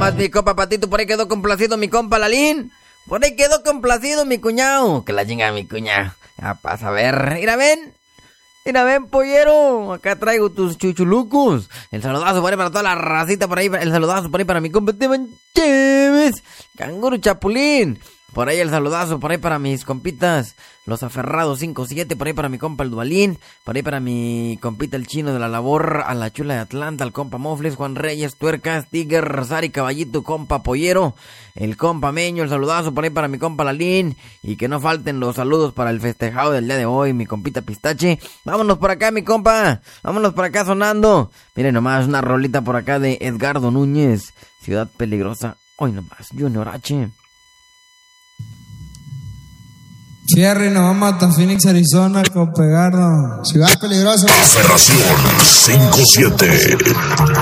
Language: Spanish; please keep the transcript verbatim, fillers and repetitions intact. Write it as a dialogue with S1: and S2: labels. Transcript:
S1: nomás mi compa Patito, por ahí quedó complacido mi compa Lalín. Por ahí quedó complacido mi cuñado. Que la chinga mi cuñado. Ya pasa a ver. Mira, ven. Mira, ven, pollero. Acá traigo tus chuchulucos. El saludazo por ahí para toda la racita por ahí. El saludazo por ahí para mi compa Esteban Chévez. Canguro Chapulín. Por ahí el saludazo, por ahí para mis compitas, los aferrados cinco siete, por ahí para mi compa el Dualín, por ahí para mi compita el Chino de la Labor, a la Chula de Atlanta, al compa Mofles, Juan Reyes, Tuercas, Tiger, Sari Caballito, compa Pollero, el compa Meño, el saludazo por ahí para mi compa Lalín, y que no falten los saludos para el festejado del día de hoy, mi compita Pistache. Vámonos por acá, mi compa, vámonos por acá sonando. Miren nomás, una rolita por acá de Edgardo Núñez, Ciudad Peligrosa, hoy nomás, Junior H.
S2: Fierri, nos vamos hasta Phoenix, Arizona, con Pegardo.
S3: Ciudad Peligrosa.
S4: Aferración cinco siete.